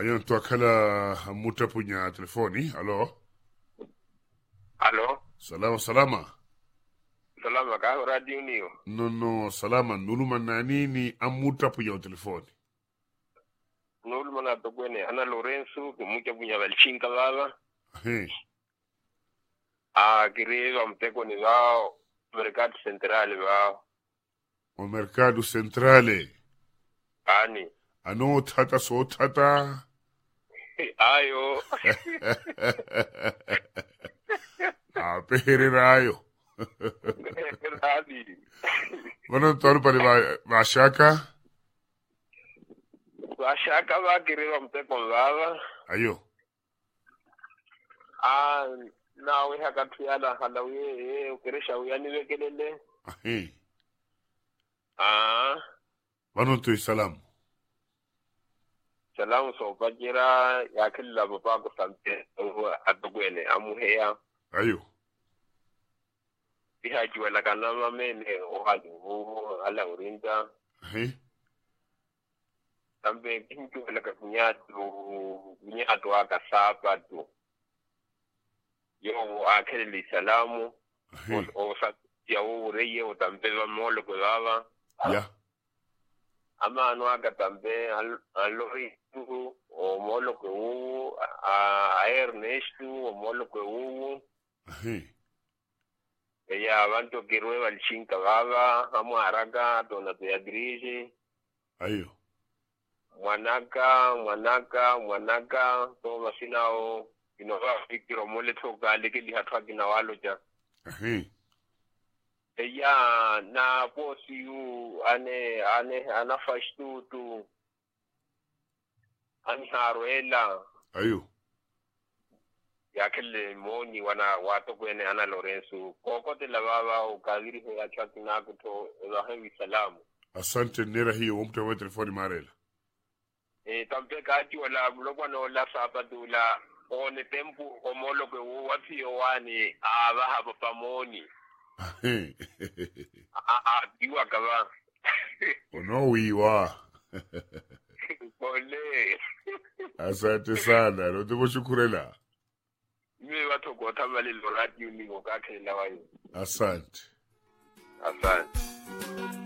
Ayon tuakala muta punya telefoni. Alo. Alo, Salama salama. salama ka radio niyo. No salama nuluma nanini amuta punya telefoni. Nulu mana to kwene ana Lorenzo kumucha punya balchinka baba. He. Kiriwa mteko ni wao Mercado Central wao. O mercado centrale. Ani. Ano tata so tata. Ayo. Pere rayo. Radi. Bueno, todo para mashaka. Washaka ba kiriwa mteko baba. Ayo. Nawe hakatiana halawe ukiresha uyani wekelele. He. Bueno tu salamu. Salamu so bajira ya kila baba ko sante atogwene amuheya. Ayo. Ihaji wala kanama mene ohadu ala urinda. He. Tambe kintu wala kunyatu akasapa tu. Yo akeli salamu. He. O sa ya ureye o tambe va molo ko baba. Ya. Ama no agatambe alori tu o molo ko a Ernesto o molo ko He. ella avanto que rueba el chinca baba, amo araga, dona Beatriz, Ayo. Manaka, todo masinao, inova fikiro mole toka leke lihatwa kinawalo ja. He. Ella na posi u ana fashtu tu ani haruela Ayo. ya kele moni wana wato kwene ana Lorenzo koko te la baba o kadiri he acha kinako to ebahe salamu. Asante nera hiyo umta wa telefoni marela. Tampe kati wala blogwa no la sabadula one tempo omolo ke wati wani aba haba pamoni. Diwa kaba. Ono wiwa. Ole. Asante sana. No tumo shukurela. Mimi watu kwa tabali lo radio ni wakati la wayo. Asante. Asante.